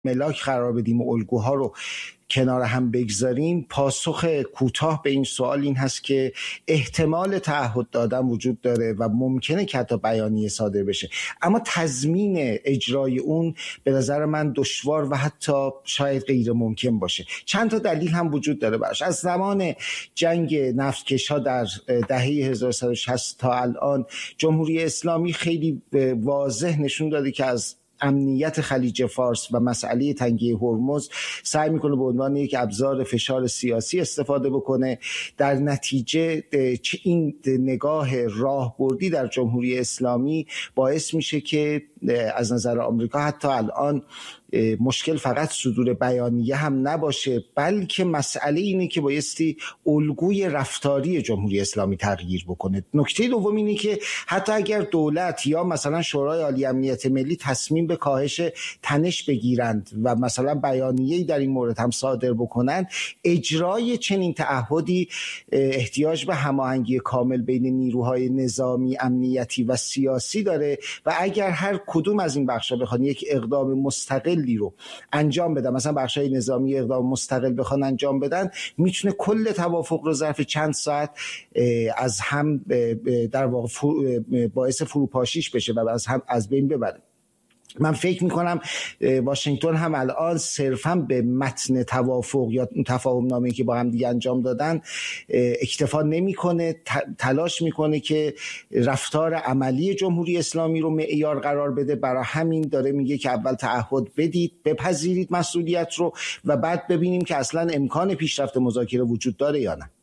ملاک قرار بدیم و الگوها رو کنار هم بگذاریم، پاسخ کوتاه به این سوال این هست که احتمال تعهد دادن وجود داره و ممکنه که حتی بیانیه صادر بشه، اما تضمین اجرای اون به نظر من دشوار و حتی شاید غیر ممکن باشه. چند تا دلیل هم وجود داره براش. از زمان جنگ نفتکش‌ها در دهه 1160 تا الان جمهوری اسلامی خیلی واضح نشون داده که از امنیت خلیج فارس و مسئله تنگی هرمز سعی میکنه به عنوان یک ابزار فشار سیاسی استفاده بکنه. در نتیجه این نگاه راهبردی در جمهوری اسلامی باعث میشه که از نظر آمریکا حتی الان مشکل فقط صدور بیانیه هم نباشه، بلکه مسئله اینه که بایستی الگوی رفتاری جمهوری اسلامی تغییر بکنه. نکته دوم اینه که حتی اگر دولت یا مثلا شورای عالی امنیت ملی تصمیم به کاهش تنش بگیرند و مثلا بیانیه‌ای در این مورد هم صادر بکنند، اجرای چنین تعهدی احتیاج به هماهنگی کامل بین نیروهای نظامی، امنیتی و سیاسی داره و اگر هر کدوم از این بخشا بخوان یک اقدام مستقلی رو انجام بدن، مثلا بخشای نظامی اقدام مستقل بخوان انجام بدن، میتونه کل توافق رو ظرف چند ساعت از هم در واقع باعث فروپاشیش بشه و از بین ببره. من فکر میکنم واشنگتن هم الان صرفاً به متن توافق یا تفاهم نامه‌ای که با هم دیگه انجام دادن اکتفا نمیکنه، تلاش میکنه که رفتار عملی جمهوری اسلامی رو معیار قرار بده. برای همین داره میگه که اول تعهد بدید، بپذیرید مسئولیت رو و بعد ببینیم که اصلا امکان پیشرفت مذاکره وجود داره یا نه.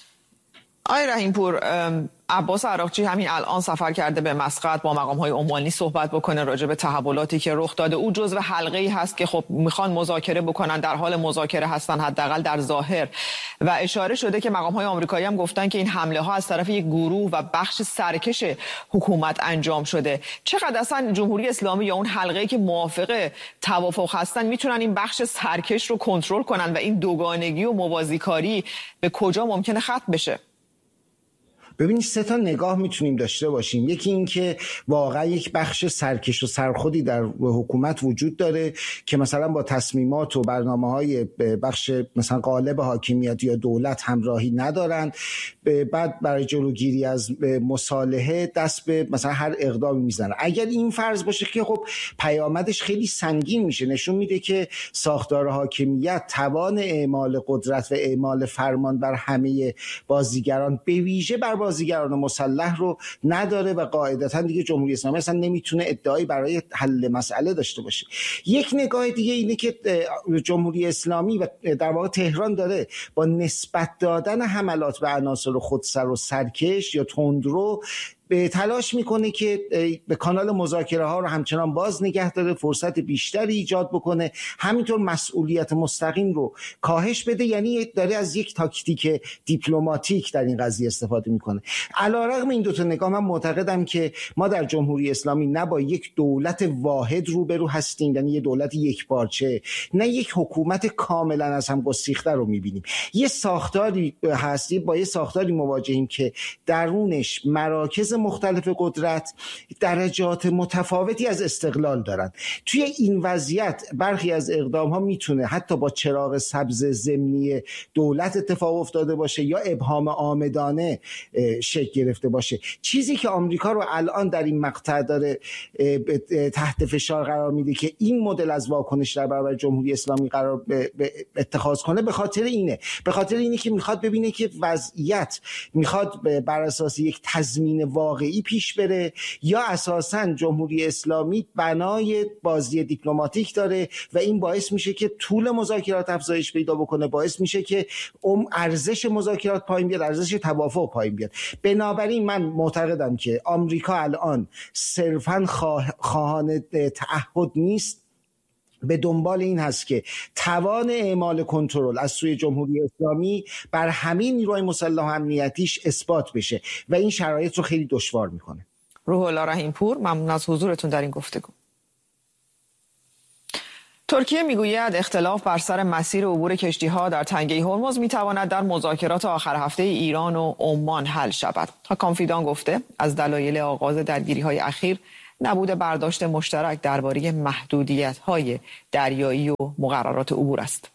آقای رحیم پور، عباس عراقچی همین الان سفر کرده به مسقط با مقام‌های عمانی صحبت بکنه راجع به تحولاتی که رخ داده. او جزو حلقه‌ای هست که خب میخوان مذاکره بکنن، در حال مذاکره هستن حداقل در ظاهر، و اشاره شده که مقام‌های آمریکایی هم گفتن که این حمله ها از طرف یک گروه و بخش سرکش حکومت انجام شده. چقدر اصلا جمهوری اسلامی یا اون حلقه‌ای که موافق توافق هستن میتونن این بخش سرکش رو کنترل کنن و این دوگانگی و موازیکاری به کجا ممکنه ختم بشه؟ ببینید سه تا نگاه میتونیم داشته باشیم. یکی این که واقعا یک بخش سرکش و سرخودی در حکومت وجود داره که مثلا با تصمیمات و برنامه‌های بخش مثلا غالب حاکمیت یا دولت همراهی ندارن، بعد برای جلوگیری از مصالحه دست به مثلا هر اقدامی میزنن. اگر این فرض باشه که خب پیامدش خیلی سنگین میشه، نشون میده که ساختار حاکمیت توان اعمال قدرت و اعمال فرمان بر همه بازیگران به ویژه بر بازیگران مسلح رو نداره و قاعدتا دیگه جمهوری اسلامی اصلا نمیتونه ادعایی برای حل مسئله داشته باشه. یک نگاه دیگه اینه که جمهوری اسلامی و در واقع تهران داره با نسبت دادن حملات به عناصر خودسر و سرکش یا تندرو به تلاش میکنه که به کانال مذاکره ها رو همچنان باز نگه داره، فرصت بیشتری ایجاد بکنه، همینطور مسئولیت مستقیم رو کاهش بده. یعنی داره از یک تاکتیک دیپلماتیک در این قضیه استفاده میکنه. علیرغم این دو تا نگاه من معتقدم که ما در جمهوری اسلامی نه با یک دولت واحد روبرو هستیم، یعنی یک دولت یکپارچه، نه یک حکومت کاملا از هم گسیخته رو میبینیم. یه ساختاری هستی، با یه ساختاری مواجهیم که درونش مراکز مختلف قدرت درجات متفاوتی از استقلال دارن. توی این وضعیت برخی از اقدام ها میتونه حتی با چراغ سبز ضمنی دولت اتفاق افتاده باشه یا ابهام عامدانه شکل گرفته باشه. چیزی که آمریکا رو الان در این مقطع داره تحت فشار قرار میده که این مدل از واکنش در برابر جمهوری اسلامی قرار اتخاذ کنه، به خاطر اینه که میخواد ببینه که وضعیت میخواد بر اساس یک تضمین واقعی پیش بره یا اساساً جمهوری اسلامی بنای بازی دیپلماتیک داره و این باعث میشه که طول مذاکرات افزایش پیدا بکنه، باعث میشه که ارزش مذاکرات پایین بیاد، ارزش توافق پایین بیاد. بنابراین من معتقدم که آمریکا الان صرفاً خواهان تعهد نیست، به دنبال این هست که توان اعمال کنترل از سوی جمهوری اسلامی بر همین نیروهای مسلح و امنیتیش اثبات بشه و این شرایط رو خیلی دشوار میکنه. روح الله رحیم پور، ممنون از حضورتون در این گفتگو. ترکیه میگوید اختلاف بر سر مسیر عبور کشتی‌ها در تنگه هرمز میتواند در مذاکرات آخر هفته ایران و عمان حل شود. حکام فیدان گفته از دلایل آغاز درگیری‌های اخیر نبود برداشت مشترک درباره محدودیت‌های دریایی و مقررات عبور است.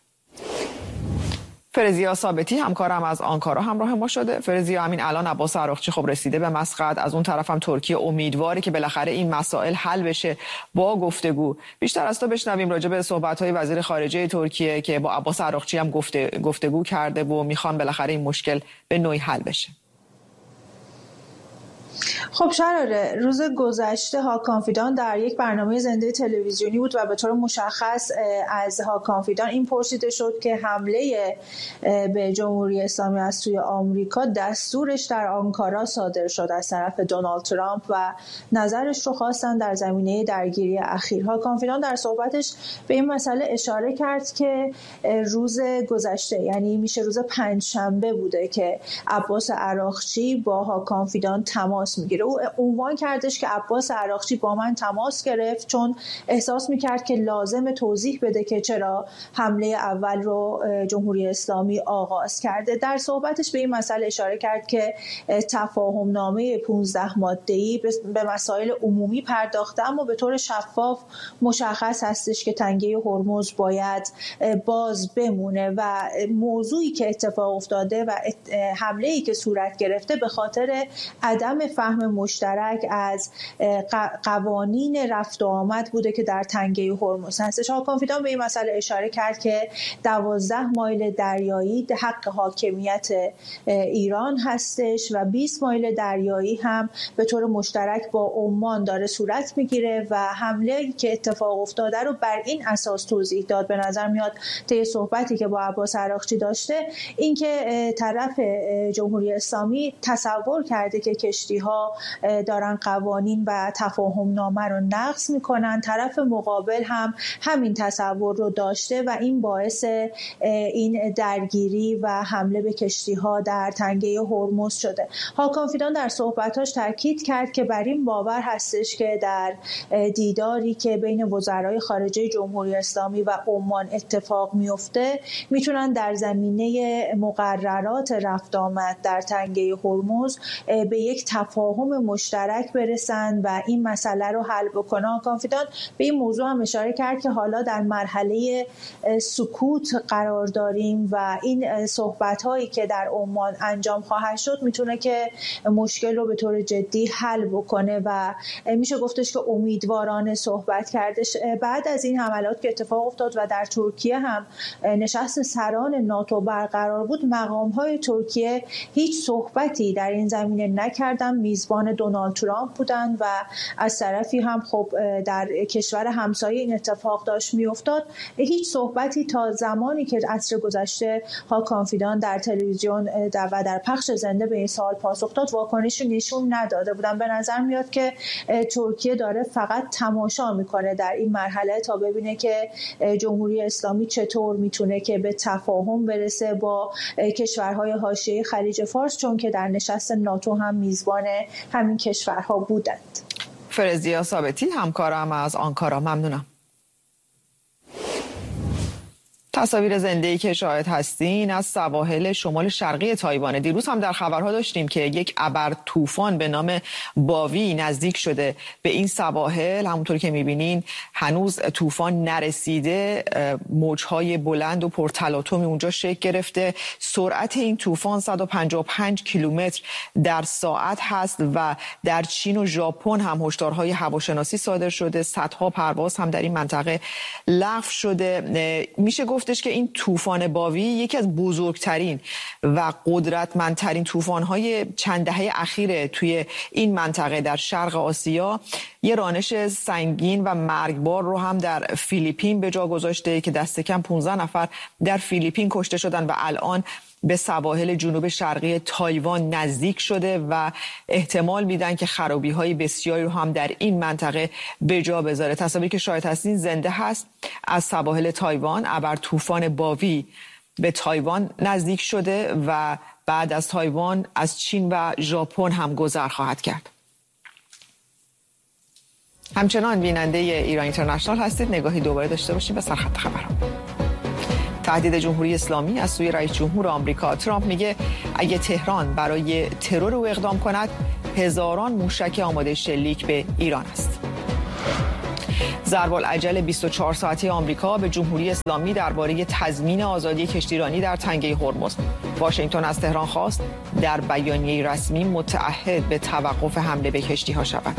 فرزیا ثابتی همکارم از آنکارا همراه ما شده. فرزیا، همین الان عباس عراقچی خب رسیده به مسقط، از اون طرف هم ترکیه امیدواره که بالاخره این مسائل حل بشه با گفتگو. بیشتر از تو بشنویم راجع به صحبت‌های وزیر خارجه ترکیه که با عباس عراقچی هم گفتگو کرده و میخوان بالاخره این مشکل به نوعی حل بشه. خب شراره، روز گذشته هاکان فیدان در یک برنامه زنده تلویزیونی بود و به طور مشخص از هاکان فیدان این پرسیده شد که حمله به جمهوری اسلامی از سوی آمریکا دستورش در آنکارا صادر شد از طرف دونالد ترامپ و نظرش رو خواستن در زمینه درگیری اخیر. هاکان فیدان در صحبتش به این مسئله اشاره کرد که روز گذشته، یعنی میشه روز پنجشنبه بوده که عباس عراقچی با هاکان فیدان تماس میگیره. او عنوان کردش که عباس عراقچی با من تماس گرفت چون احساس میکرد که لازم توضیح بده که چرا حمله اول رو جمهوری اسلامی آغاز کرده. در صحبتش به این مسئله اشاره کرد که تفاهم نامه 15 ماده‌ای به مسائل عمومی پرداخته، اما به طور شفاف مشخص هستش که تنگه هرمز باید باز بمونه و موضوعی که اتفاق افتاده و حمله‌ای که صورت گرفته به خاطر عدم فهم مشترک از قوانین رفت و آمد بوده که در تنگه هرمز هستش. هاکان فیدان به این مسئله اشاره کرد که 12 مایل دریایی حق حاکمیت ایران هستش و 20 مایل دریایی هم به طور مشترک با عمان داره صورت میگیره و حمله که اتفاق افتاده رو بر این اساس توضیح داد. به نظر میاد طی صحبتی که با عباس عراقچی داشته این که طرف جمهوری اسلامی تصور کرده که کشتی‌ها دارن قوانین و تفاهم نامه رو نقض میکنن، طرف مقابل هم همین تصور رو داشته و این باعث این درگیری و حمله به کشتی‌ها در تنگه هرمز شده. هاکان فیدان در صحبتاش تاکید کرد که بر این باور هستش که در دیداری که بین وزرای خارجه جمهوری اسلامی و عمان اتفاق میفته میتونن در زمینه مقررات رفت آمد در تنگه هرمز به یک تفاهم مشترک برسن و این مسئله رو حل بکنن. هاکان فیدان به این موضوع هم اشاره کرد که حالا در مرحله سکوت قرار داریم و این صحبت‌هایی که در عمان انجام خواهد شد میتونه که مشکل رو به طور جدی حل بکنه و میشه گفتش که امیدوارانه صحبت کردش. بعد از این حملات که اتفاق افتاد و در ترکیه هم نشست سران ناتو برقرار بود، مقام‌های ترکیه هیچ صحبتی در این زمینه نکردن، میزبان دونالد ترامپ بودن و از طرفی هم خب در کشور همسایه این اتفاق داشت میافتاد. هیچ صحبتی تا زمانی که عصر گذشته هاکان فیدان در تلویزیون و در پخش زنده به این سوال پاسخ داد واکنشی نشون نداده بودن. به نظر میاد که ترکیه داره فقط تماشا میکنه در این مرحله تا ببینه که جمهوری اسلامی چطور میتونه که به تفاهم برسه با کشورهای حاشیه خلیج فارس، چون که در نشست ناتو هم میزبان همین کشورها بودند. فرزیا ثابتی همکارم از آنکارا، ممنونم. تصاویر زنده‌ای که شاهد هستین از سواحل شمال شرقی تایوان. دیروز هم در خبرها داشتیم که یک ابر طوفان به نام باوی نزدیک شده به این سواحل. همونطور که می‌بینین هنوز طوفان نرسیده، موج‌های بلند و پرتلاطمی اونجا شکل گرفته. سرعت این طوفان 155 کیلومتر در ساعت هست و در چین و ژاپن هم هشدارهای هواشناسی صادر شده. صدها پرواز هم در این منطقه لغو شده. میشه گفتش که این طوفان باوی یکی از بزرگترین و قدرتمندترین طوفان‌های چند دهه اخیر توی این منطقه در شرق آسیا. یه رانش سنگین و مرگبار رو هم در فیلیپین به جا گذاشته که دست کم 15 نفر در فیلیپین کشته شدن و الان به سواحل جنوب شرقی تایوان نزدیک شده و احتمال میدن که خرابی‌های بسیاری رو هم در این منطقه به جا بذاره. تصاویری که شاهد هستین زنده هست از سواحل تایوان. ابر طوفان باوی به تایوان نزدیک شده و بعد از تایوان از چین و ژاپن هم گذر خواهد کرد. همچنان بیننده ایران اینترنشنال هستید. نگاهی دوباره داشته باشید به سرخط خبرها. تهدید جمهوری اسلامی از سوی رئیس جمهور آمریکا. ترامپ میگه اگه تهران برای ترور او اقدام کند، هزاران موشک آماده شلیک به ایران است. ضرب العجل 24 ساعته آمریکا به جمهوری اسلامی درباره تضمین آزادی کشتیرانی در تنگه هرمز. واشنگتن از تهران خواست در بیانیه رسمی متعهد به توقف حمله به کشتی‌ها شود.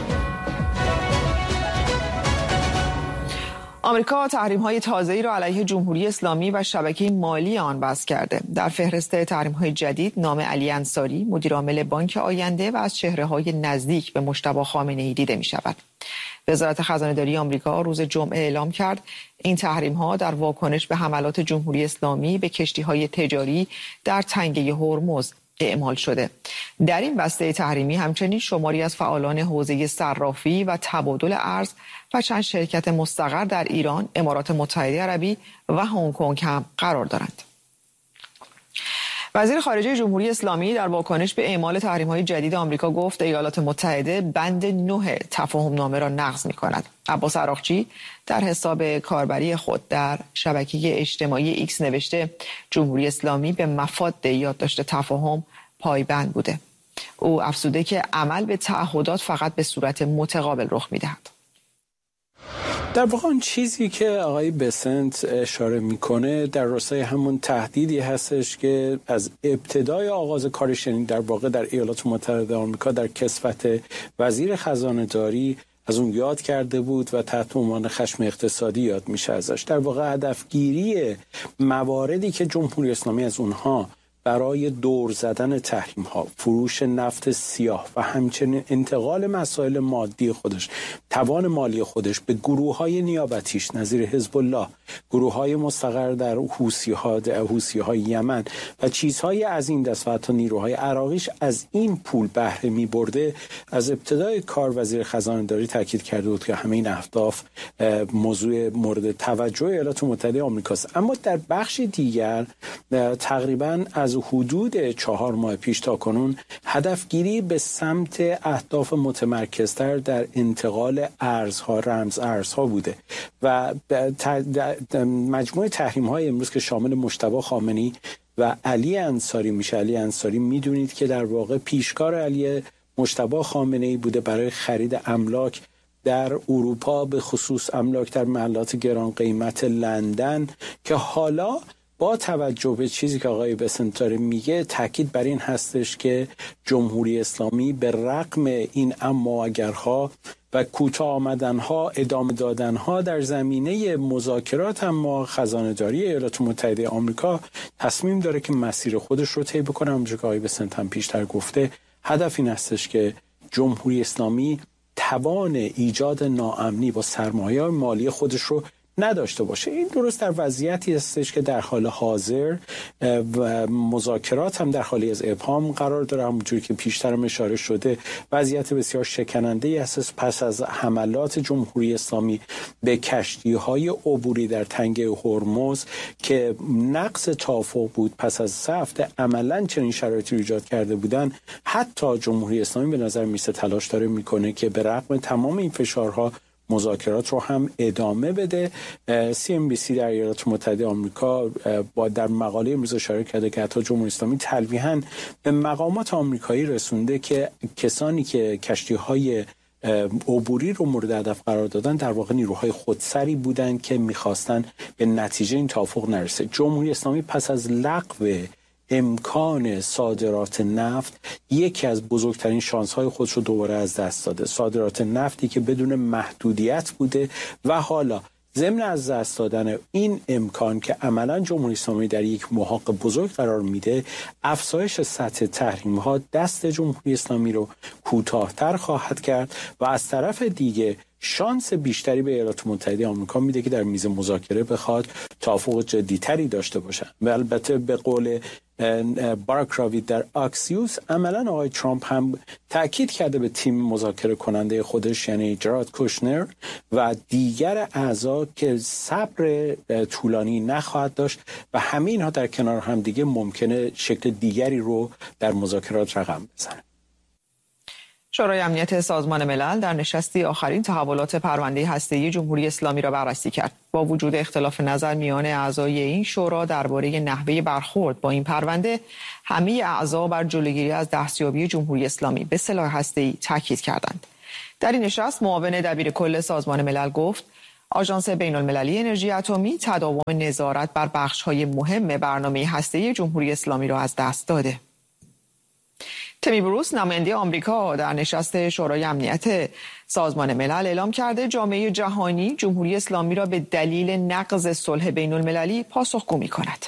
آمریکا تحریم‌های تازه‌ای را علیه جمهوری اسلامی و شبکه مالی آن وضع کرده. در فهرست تحریم‌های جدید نام علی انصاری، مدیرعامل بانک آینده و از چهره‌های نزدیک به مجتبی خامنه‌ای دیده می‌شود. وزارت خزانه‌داری آمریکا روز جمعه اعلام کرد این تحریم‌ها در واکنش به حملات جمهوری اسلامی به کشتی‌های تجاری در تنگه هرمز اعمال شده. در این بسته تحریمی همچنین شماری از فعالان حوزه صرافی و تبادل ارز و چند شرکت مستقر در ایران، امارات متحده عربی و هنگ کنگ هم قرار دارند. وزیر خارجه جمهوری اسلامی در واکنش به اعمال تحریم‌های جدید آمریکا گفت ایالات متحده بند 9 تفاهم نامه را نقض می‌کند. عباس عراقچی در حساب کاربری خود در شبکه اجتماعی ایکس نوشته جمهوری اسلامی به مفاد یادداشت تفاهم پایبند بوده. او افزوده که عمل به تعهدات فقط به صورت متقابل رخ می‌دهد. در واقع اون چیزی که آقای بسنت اشاره میکنه در راستای همون تهدیدی هستش که از ابتدای آغاز کارش، یعنی در واقع در ایالات متحده آمریکا در کسوت وزیر خزانه داری از اون یاد کرده بود و تحت عنوان خشم اقتصادی یاد میشه ازش. در واقع هدفگیری مواردی که جمهوری اسلامی از اونها برای دور زدن تحریم ها، فروش نفت سیاه و همچنین انتقال مسائل مادی خودش، توان مالی خودش به گروه های نیابتیش نظیر حزب الله، گروه های مستقر در حوثی های یمن و چیزهای از این دست و حتی نیروهای عراقیش از این پول بهره می برده، از ابتدای کار وزیر خزانه داری تاکید کرده بود که همه این اهداف موضوع مورد توجه ایالات متحده آمریکاست. اما در بخش دیگر تقریبا از حدود 4 ماه پیش تا کنون هدفگیری به سمت اهداف متمرکزتر در انتقال ارزها، رمز ارزها بوده و مجموعه تحریم های امروز که شامل مجتبی خامنه‌ای و علی انصاری میشه. علی انصاری میدونید که در واقع پیشکار علی مجتبی خامنه‌ای بوده برای خرید املاک در اروپا، به خصوص املاک در محلات گران قیمت لندن، که حالا با توجه به چیزی که آقای بسنت داره میگه تاکید بر این هستش که جمهوری اسلامی به رغم این اما اگرها و کوتاه آمدنها، ادامه دادنها در زمینه مذاکرات اما خزانه‌داری ایالات متحده آمریکا تصمیم داره که مسیر خودش رو طی بکنه. همونجوری که آقای بسنت هم پیشتر گفته هدف این هستش که جمهوری اسلامی توان ایجاد ناامنی با سرمایه مالی خودش رو نداشته باشه. این درست در وضعیتی هستش که در حال حاضر و مذاکرات هم در حالی از ابهام قرار داره. همونجوری که پیشتر اشاره شده وضعیت بسیار شکننده‌ای هست پس از حملات جمهوری اسلامی به کشتی‌های عبوری در تنگه هرمز که نقض توافق بود. پس از 3 هفته عملاً چنین شرایطی ایجاد کرده بودن، حتی جمهوری اسلامی به نظر میسه تلاش داره میکنه که به رغم تمام این فشارها مذاکرات رو هم ادامه بده. CNBC در ایالات متحده آمریکا با در مقاله امروز اشاره کرده که حتی جمهوری اسلامی تلویحاً به مقامات آمریکایی رسونده که کسانی که کشتی‌های عبوری رو مورد هدف قرار دادن در واقع نیروهای خودسری بودند که می‌خواستن به نتیجه این توافق نرسه. جمهوری اسلامی پس از لغو امکان صادرات نفت یکی از بزرگترین شانس‌های خودش رو دوباره از دست داده. صادرات نفتی که بدون محدودیت بوده و حالا ضمن از دست دادن این امکان که عملاً جمهوری اسلامی در یک محاق بزرگ قرار میده، افزایش سطح تحریم‌ها دست جمهوری اسلامی رو کوتاه‌تر خواهد کرد و از طرف دیگه شانس بیشتری به ایالات متحده آمریکا میده که در میز مذاکره بخواد توافق جدی‌تری داشته باشه. و البته به قول باراک راوید در آکسیوس، عملاً آقای ترامپ هم تاکید کرده به تیم مذاکره کننده خودش یعنی جارد کوشنر و دیگر اعضا که صبر طولانی نخواهد داشت و همه اینها در کنار هم دیگه ممکنه شکل دیگری رو در مذاکرات رقم بزنه. شورای امنیت سازمان ملل در نشستی آخرین تحولات پرونده هسته‌ای جمهوری اسلامی را بررسی کرد. با وجود اختلاف نظر میان اعضای این شورا درباره نحوه برخورد با این پرونده، همه اعضا بر جلوگیری از دستیابی جمهوری اسلامی به سلاح هسته‌ای تاکید کردند. در این نشست معاون دبیر کل سازمان ملل گفت آژانس بین‌المللی انرژی اتمی تداوم نظارت بر بخش‌های مهم برنامه هسته‌ای جمهوری اسلامی را از دست داده. تمی بروس نماینده آمریکا در نشست شورای امنیت سازمان ملل اعلام کرده جامعه جهانی جمهوری اسلامی را به دلیل نقض صلح بین‌المللی پاسخگو می‌کند.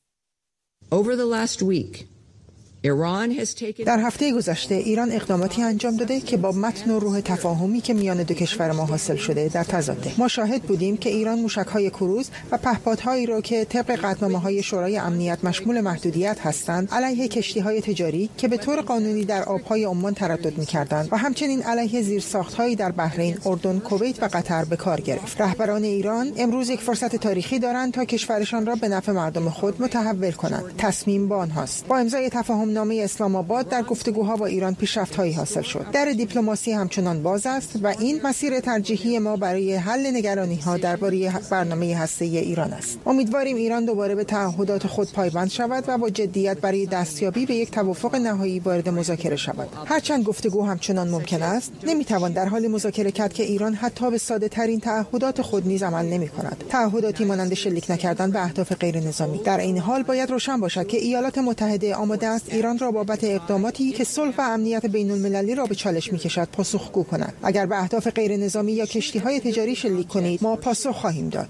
در هفته گذشته ایران اقداماتی انجام داده که با متن و روح تفاهمی که میان دو کشور ما حاصل شده در تضاده. ما شاهد بودیم که ایران موشک‌های کروز و پهپادهایی را که طبق قطعنامه‌های شورای امنیت مشمول محدودیت هستند علیه کشتی‌های تجاری که به طور قانونی در آب‌های عمان تردد می‌کردند و همچنین علیه زیرساخت‌هایی در بحرین، اردن، کویت و قطر به کار گرفت. رهبران ایران امروز یک فرصت تاریخی دارند تا کشورشان را به نفع مردم خود متحول کنند. تصمیم با آنهاست. با امضای تفاهم نامه اسلام آباد در گفتگوها با ایران پیشرفت‌هایی حاصل شد. در دیپلماسی همچنان باز است و این مسیر ترجیحی ما برای حل نگرانی‌ها درباره برنامه هسته‌ای ایران است. امیدواریم ایران دوباره به تعهدات خود پایبند شود و با جدیت برای دستیابی به یک توافق نهایی وارد مذاکره شود. هرچند گفتگو همچنان ممکن است، نمی‌توان در حال مذاکره کرد که ایران حتی به ساده‌ترین تعهدات خود نیز عمل نمی‌کند. تعهداتی مانند شلیک نکردن به اهداف غیرنظامی. در این حال باید روشن باشد که ایالات متحده آماده است ایران را بابت اقداماتی که صلح و امنیت بین‌المللی را به چالش می‌کشد پاسخگو کند. اگر به اهداف غیرنظامی یا کشتی‌های تجاری شلیک کنید ما پاسخ خواهیم داد.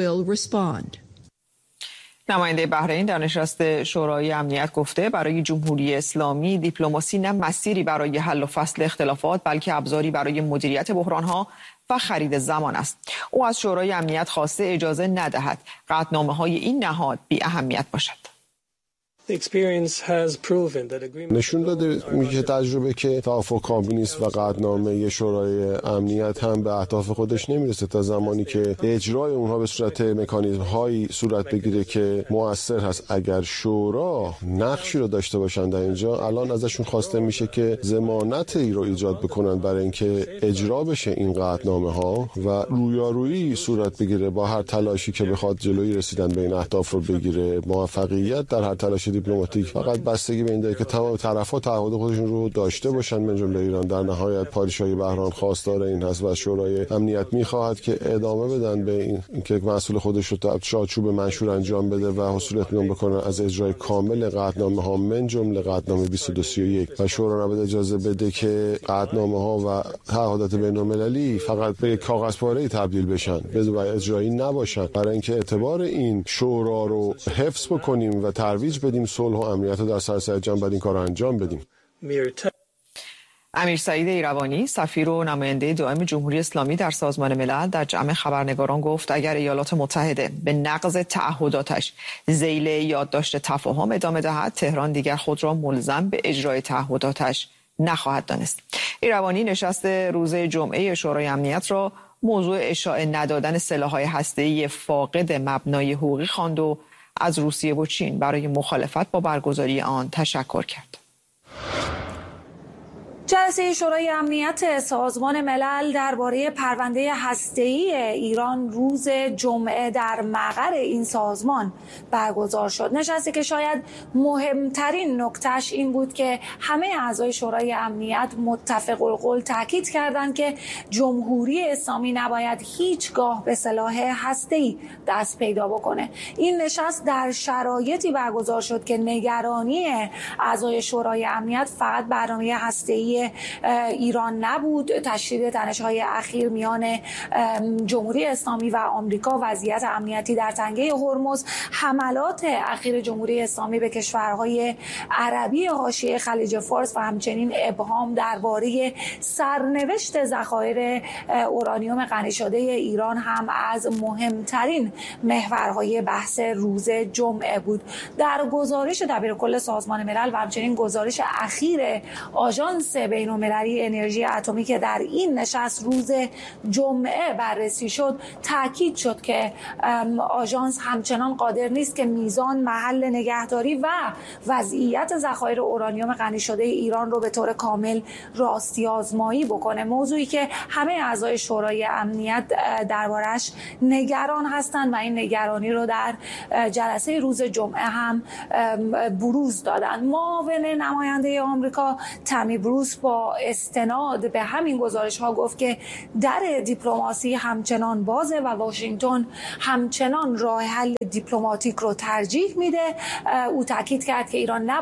نماینده بحرین در نشست شورای امنیت گفته برای جمهوری اسلامی دیپلماسی نه مسیری برای حل و فصل اختلافات بلکه ابزاری برای مدیریت بحران‌ها و خرید زمان است. او از شورای امنیت خواسته اجازه ندهد قطعنامه‌های این نهاد بی اهمیت باشد. نشون داده میشه تجربه که توافق کامل نیست و قطعنامه شورای امنیت هم به اهداف خودش نمیرسه تا زمانی که اجرای اونها به صورت مکانیزم هایی صورت بگیره که مؤثر هست. اگر شورا نقشی رو داشته باشن در اینجا الان ازشون خواسته میشه که ضمانتی رو ایجاد بکنن برای اینکه اجرا بشه این قطعنامه ها و رویارویی صورت بگیره با هر تلاشی که بخواد جلوی رسیدن به این اهداف رو بگیره. موفقیت در هر تلاش دیپلماتیک فقط بستگی به این داره که تمام طرف‌ها تعهد خودشون رو داشته باشن. من جمله ایران در نهایت پادشاهی بحران خواستار این هست و شورای امنیت می‌خواهد که ادامه بدن به اینکه مسئول خودش رو تا چارچوب منشور انجام بده و حصول اطمینان بکنه از اجرای کامل قطعنامه‌ها من جمله قطعنامه 2231 و شورا نباید اجازه بده که قطعنامه‌ها و تعهدات بین‌المللی فقط به کاغذپاره‌ای تبدیل بشن و اجرایی نباشن. برای اینکه اعتبار این شورا رو حفظ بکنیم و ترویج بدیم صلح و امنیت رو در سراسر جهان باید این کار رو انجام بدیم. امیر سعید ایروانی سفیر و نماینده دائم جمهوری اسلامی در سازمان ملل در جمع خبرنگاران گفت اگر ایالات متحده به نقض تعهداتش ذیل یادداشت تفاهم ادامه دهد تهران دیگر خود را ملزم به اجرای تعهداتش نخواهد دانست. ایروانی نشست روز جمعه شورای امنیت را موضوع اشاعه ندادن سلاح‌های هسته‌ای فاقد مبنای حقوقی خواند و از روسیه و چین برای مخالفت با برگزاری آن تشکر کرد. جلسه شورای امنیت سازمان ملل درباره پرونده هسته‌ای ایران روز جمعه در مقر این سازمان برگزار شد. نشستی که شاید مهمترین نکتهش این بود که همه اعضای شورای امنیت متفق القول تاکید کردند که جمهوری اسلامی نباید هیچگاه به سلاح هسته‌ای دست پیدا بکنه. این نشست در شرایطی برگزار شد که نگرانی اعضای شورای امنیت فقط برنامه هسته‌ای ایران نبود. تشدید تنش‌های اخیر میان جمهوری اسلامی و آمریکا، وضعیت امنیتی در تنگه هرمز، حملات اخیر جمهوری اسلامی به کشورهای عربی حاشیه خلیج فارس و همچنین ابهام درباره سرنوشت ذخایر اورانیوم غنی شده ایران هم از مهمترین محورهای بحث روز جمعه بود. در گزارش دبیرکل سازمان ملل و همچنین گزارش اخیر آژانس بین‌المللی انرژی اتمی که در این نشست روز جمعه بررسی شد، تاکید شد که آژانس همچنان قادر نیست که میزان، محل نگهداری و وضعیت ذخایر اورانیوم غنی شده ایران رو به طور کامل راستی آزمایی بکنه. موضوعی که همه اعضای شورای امنیت دربارش نگران هستند و این نگرانی رو در جلسه روز جمعه هم بروز دادن. معاون نماینده آمریکا تمی بروس با استناد به همین گزارش‌ها گفت که در دیپلماسی همچنان بازه و واشنگتن همچنان راه حل دیپلماتیک رو ترجیح میده. او تاکید کرد که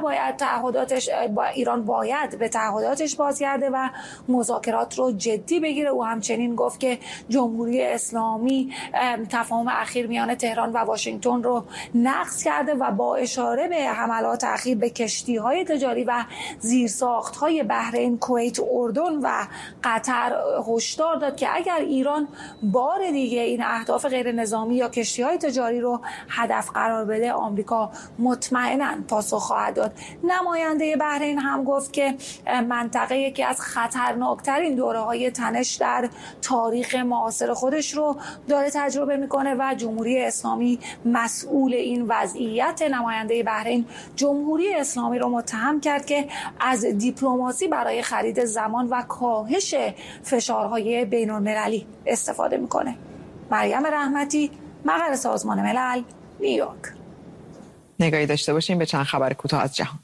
ایران باید به تعهداتش بازگرده و مذاکرات رو جدی بگیره. او همچنین گفت که جمهوری اسلامی تفاهم اخیر میان تهران و واشنگتن رو نقض کرده و با اشاره به حملات اخیر به کشتی‌های تجاری و زیرساخت‌های بحرین، کویت، اردن و قطر هشدار داد که اگر ایران بار دیگه این اهداف غیر نظامی یا کشتی‌های تجاری رو هدف قرار بده، آمریکا مطمئناً پاسخ خواهد داد. نماینده بحرین هم گفت که منطقه یکی از خطرناکترین دوره‌های تنش در تاریخ معاصر خودش رو داره تجربه میکنه و جمهوری اسلامی مسئول این وضعیت. نماینده بحرین جمهوری اسلامی رو متهم کرد که از دیپلماسی برای خرید زمان و کاهش فشارهای بین‌المللی استفاده میکنه. مریم رحمتی، مقر سازمان ملل، نیویورک. نگاهی داشته باشیم به چند خبر کوتاه از جهان.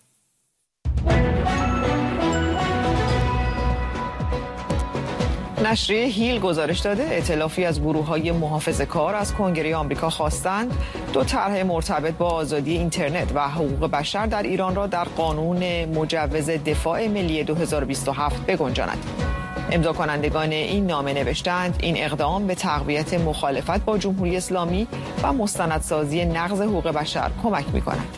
نشریه هیل گزارش داده ائتلافی از گروه‌های محافظه‌کار از کنگره آمریکا خواستند 2 طرح مرتبط با آزادی اینترنت و حقوق بشر در ایران را در قانون مجوز دفاع ملی 2027 بگنجانند. امضا کنندگان این نامه نوشتند این اقدام به تقویت مخالفت با جمهوری اسلامی و مستندسازی نقض حقوق بشر کمک می‌کند.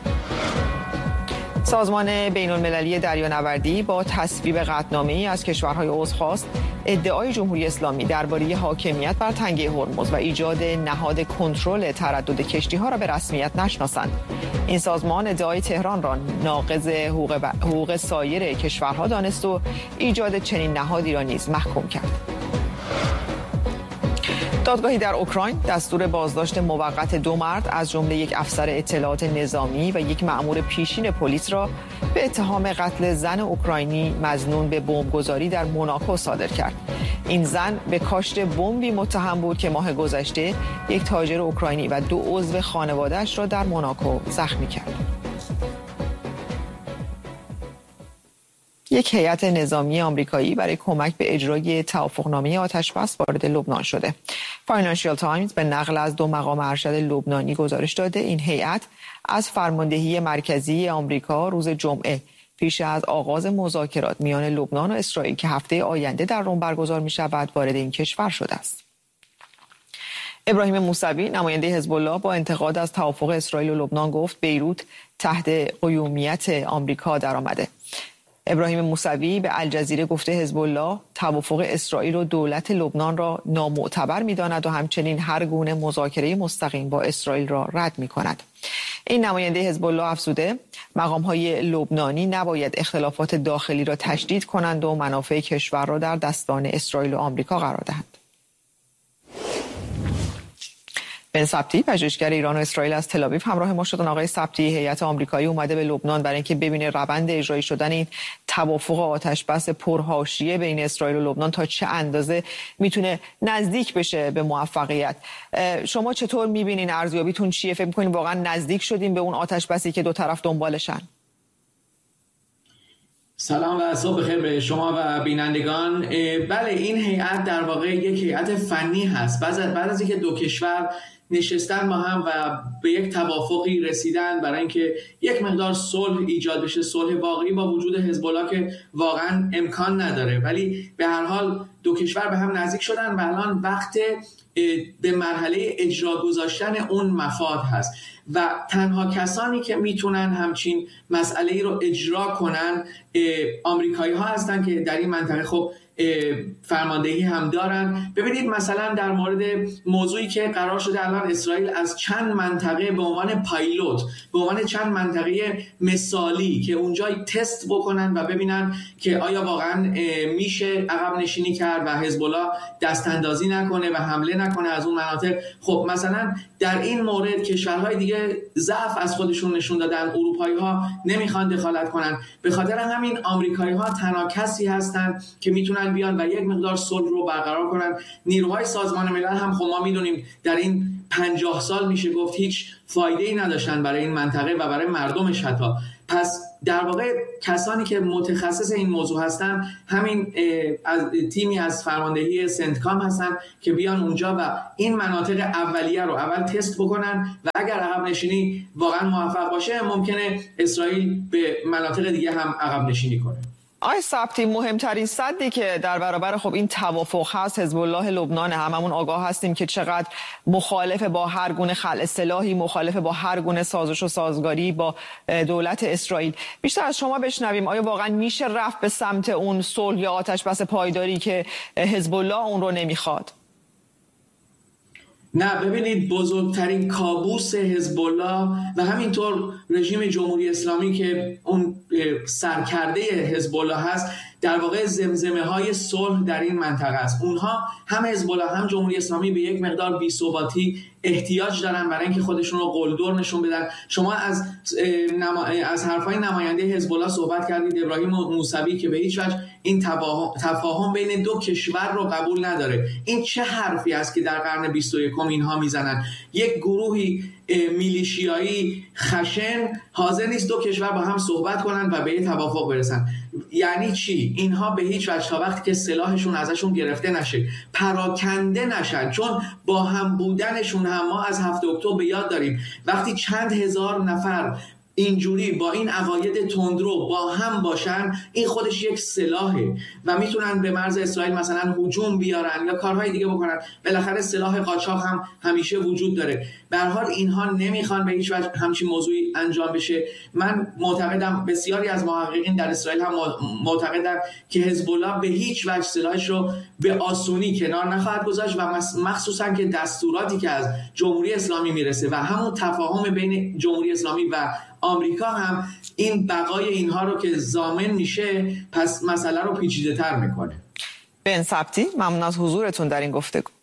سازمان بین‌المللی دریانوردی با تصویب قطعنامه‌ای از کشورهای عضو خواست ادعای جمهوری اسلامی درباره حاکمیت بر تنگه هرمز و ایجاد نهاد کنترل تردد کشتی‌ها را به رسمیت نشناسند. این سازمان ادعای تهران را ناقض حقوق سایر کشورها دانست و ایجاد چنین نهادی را نیز محکوم کرد. دادگاهی در اوکراین دستور بازداشت موقت 2 مرد از جمله یک افسر اطلاعات نظامی و یک مأمور پیشین پلیس را به اتهام قتل زن اوکراینی مظنون به بمبگذاری در موناکو صادر کرد. این زن به کاشت بمبی متهم بود که ماه گذشته یک تاجر اوکراینی و 2 عضو خانواده‌اش را در موناکو زخمی کرد. یک هیئت نظامی آمریکایی برای کمک به اجرای توافقنامه آتش‌بس وارد لبنان شده. فاینانشیال تایمز به نقل از 2 مقام ارشد لبنانی گزارش داده این هیئت از فرماندهی مرکزی آمریکا روز جمعه پیش از آغاز مذاکرات میان لبنان و اسرائیل که هفته آینده در روم برگزار می‌شود وارد این کشور شده است. ابراهیم موسوی نماینده حزب الله با انتقاد از توافق اسرائیل و لبنان گفت بیروت تحت قیومیت آمریکا درآمده. ابراهیم موسوی به الجزیره گفته حزب الله توافق اسرائیل و دولت لبنان را نامعتبر می‌داند و همچنین هر گونه مذاکره مستقیم با اسرائیل را رد می‌کند. این نماینده حزب الله افزوده مقام‌های لبنانی نباید اختلافات داخلی را تشدید کنند و منافع کشور را در دستان اسرائیل و آمریکا قرار دهند. بن سبتی پژوهشگر ایران و اسرائیل از تل‌آویو همراه ما شدن. آقای سبتی، هیئت آمریکایی اومده به لبنان برای اینکه ببینه روند اجرایی شدن این توافق آتش‌بس پرحاشیه بین اسرائیل و لبنان تا چه اندازه میتونه نزدیک بشه به موفقیت. شما چطور میبینین؟ ارزیابیتون چیه؟ فکر می‌کنین واقعا نزدیک شدیم به اون آتش‌بسی که 2 طرف دنبالشن؟ سلام و صبح بخیر به شما و بینندگان. بله، این هیئت در واقع یک هیئت فنی هست. بعد از اینکه 2 کشور نشستن با هم و به یک توافقی رسیدن برای اینکه یک مقدار صلح ایجاد بشه، صلح واقعی با وجود حزب الله که واقعا امکان نداره، ولی به هر حال 2 کشور به هم نزدیک شدن و الان وقت به مرحله اجرا گذاشتن اون مفاد هست و تنها کسانی که میتونن همچین مسئله رو اجرا کنن آمریکایی ها هستن که در این منطقه خب فرماندهی هم دارن. ببینید مثلا در مورد موضوعی که قرار شده الان اسرائیل از چند منطقه به عنوان پایلوت، به عنوان چند منطقه مثالی که اونجا تست بکنن و ببینن که آیا واقعا میشه عقب نشینی کرد و حزب الله دست اندازی نکنه و حمله نکنه از اون مناطق. خب مثلا در این مورد کشورهای دیگه ضعف از خودشون نشون دادن، اروپایی ها نمیخوان دخالت کنن، به خاطر همین آمریکایی ها تنها کسی هستن که میتونن بیان و یک مقدار صلح رو برقرار کنن. نیروهای سازمان ملل هم خب ما میدونیم در این 50 سال میشه گفت هیچ فایده‌ای نداشتن برای این منطقه و برای مردمش حتی. پس در واقع کسانی که متخصص این موضوع هستن همین از تیمی از فرماندهی سنتکام هستن که بیان اونجا و این مناطق اولیه رو اول تست بکنن و اگر عقب نشینی واقعا موفق باشه ممکنه اسرائیل به مناطق دیگه هم عقب نشینی کنه. آقای سبتی، مهمترین سدی که در برابر خب این توافق هست حزب الله لبنان، هممون آگاه هستیم که چقدر مخالف با هر گونه خلع سلاحی، مخالف با هر گونه سازش و سازگاری با دولت اسرائیل. بیشتر از شما بشنویم آیا واقعا میشه رفت به سمت اون صلح یا آتش بس پایداری که حزب الله اون رو نمیخواد؟ نه، ببینید بزرگترین کابوس حزب الله و همینطور رژیم جمهوری اسلامی که اون سرکرده حزب الله هست در واقع زمزمه های صلح در این منطقه است. اونها هم حزب الله هم جمهوری اسلامی به یک مقدار بی‌ثباتی احتیاج دارن برای اینکه خودشون رو قلدر نشون بدن. شما از حرفای نماینده حزب الله صحبت کردید، ابراهیم موسوی، که به هیچ وجه این تفاهم بین دو کشور رو قبول نداره. این چه حرفی است که در قرن 21 اینها میزنن؟ یک گروهی میلیشیایی خشن حاضر نیست دو کشور با هم صحبت کنن و به توافق برسن. یعنی چی؟ اینها به هیچ وجه تا وقتی که سلاحشون ازشون گرفته نشه، پراکنده نشن، چون با هم بودنشون هم ما از 7 اکتبر به یاد داریم وقتی چند هزار نفر اینجوری با این عقاید تندرو با هم باشن، این خودش یک سلاحه و میتونن به مرز اسرائیل مثلا هجوم بیارن یا کارهای دیگه بکنن. بالاخره سلاح قاچاق هم همیشه وجود داره. به هر حال اینها نمیخوان به هیچ وجه همچین موضوعی انجام بشه. من معتقدم، بسیاری از محققین در اسرائیل هم معتقدن که حزب الله به هیچ وجه سلاحش رو به آسونی کنار نخواهد گذاشت و مخصوصا که دستوراتی که از جمهوری اسلامی میرسه و همون تفاهم بین جمهوری اسلامی و آمریکا هم این بقای اینها رو که ضامن میشه، پس مسئله رو پیچیده‌تر میکنه. بن سبتی، ممنون از حضورتون در این گفتگو.